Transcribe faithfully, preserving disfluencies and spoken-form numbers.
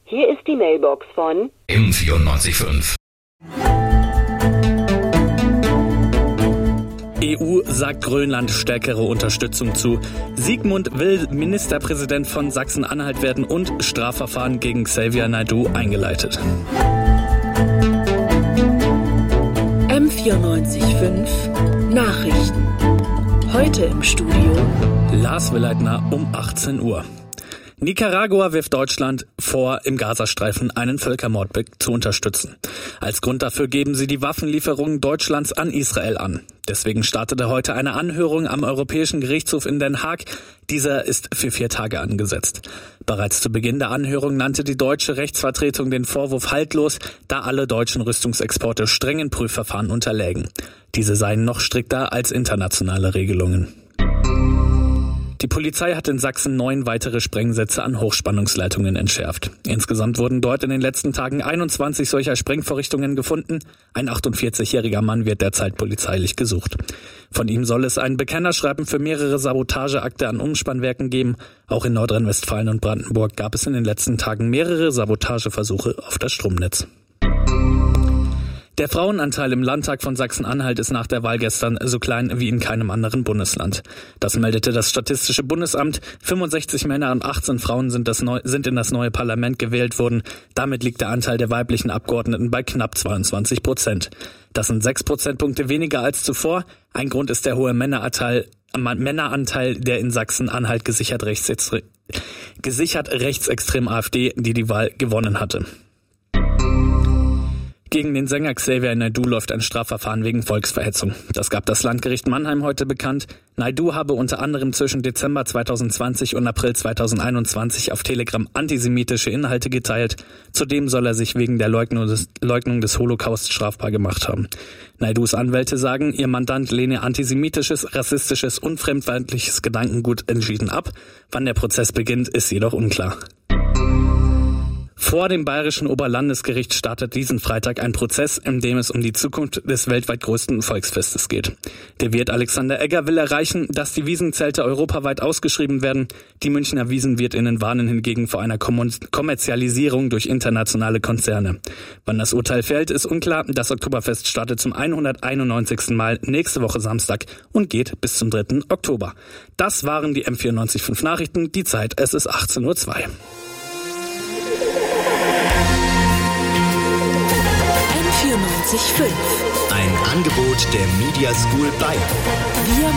Hier ist die Mailbox von M vierundneunzig Komma fünf. E U sagt Grönland stärkere Unterstützung zu. Sigmund will Ministerpräsident von Sachsen-Anhalt werden und Strafverfahren gegen Xavier Naidoo eingeleitet. M vierundneunzig Komma fünf Nachrichten. Heute im Studio Lars Willeitner um achtzehn Uhr. Nicaragua wirft Deutschland vor, im Gazastreifen einen Völkermord zu unterstützen. Als Grund dafür geben sie die Waffenlieferungen Deutschlands an Israel an. Deswegen startete heute eine Anhörung am Europäischen Gerichtshof in Den Haag. Dieser ist für vier Tage angesetzt. Bereits zu Beginn der Anhörung nannte die deutsche Rechtsvertretung den Vorwurf haltlos, da alle deutschen Rüstungsexporte strengen Prüfverfahren unterlägen. Diese seien noch strikter als internationale Regelungen. Die Polizei hat in Sachsen neun weitere Sprengsätze an Hochspannungsleitungen entschärft. Insgesamt wurden dort in den letzten Tagen einundzwanzig solcher Sprengvorrichtungen gefunden. Ein achtundvierzigjähriger Mann wird derzeit polizeilich gesucht. Von ihm soll es ein Bekennerschreiben für mehrere Sabotageakte an Umspannwerken geben. Auch in Nordrhein-Westfalen und Brandenburg gab es in den letzten Tagen mehrere Sabotageversuche auf das Stromnetz. Der Frauenanteil im Landtag von Sachsen-Anhalt ist nach der Wahl gestern so klein wie in keinem anderen Bundesland. Das meldete das Statistische Bundesamt. fünfundsechzig Männer und achtzehn Frauen sind, das neu, sind in das neue Parlament gewählt worden. Damit liegt der Anteil der weiblichen Abgeordneten bei knapp zweiundzwanzig Prozent. Das sind sechs Prozentpunkte weniger als zuvor. Ein Grund ist der hohe Männeranteil, Männeranteil der in Sachsen-Anhalt gesichert, rechtsextre- gesichert rechtsextremen AfD, die die Wahl gewonnen hatte. Gegen den Sänger Xavier Naidoo läuft ein Strafverfahren wegen Volksverhetzung. Das gab das Landgericht Mannheim heute bekannt. Naidoo habe unter anderem zwischen Dezember zweitausendzwanzig und April zweitausendeinundzwanzig auf Telegram antisemitische Inhalte geteilt. Zudem soll er sich wegen der Leugnung des, Leugnung des Holocaust strafbar gemacht haben. Naidoos Anwälte sagen, ihr Mandant lehne antisemitisches, rassistisches und fremdfeindliches Gedankengut entschieden ab. Wann der Prozess beginnt, ist jedoch unklar. Vor dem Bayerischen Oberlandesgericht startet diesen Freitag ein Prozess, in dem es um die Zukunft des weltweit größten Volksfestes geht. Der Wirt Alexander Egger will erreichen, dass die Wiesenzelte europaweit ausgeschrieben werden. Die Münchner Wiesenwirtinnen warnen hingegen vor einer Kommerzialisierung durch internationale Konzerne. Wann das Urteil fällt, ist unklar. Das Oktoberfest startet zum hunderteinundneunzigsten Mal nächste Woche Samstag und geht bis zum dritten Oktober. Das waren die M vierundneunzig Komma fünf Nachrichten. Die Zeit, es ist achtzehn Uhr zwei. vierundneunzig Komma fünf. Ein Angebot der Media School Bayern. Wir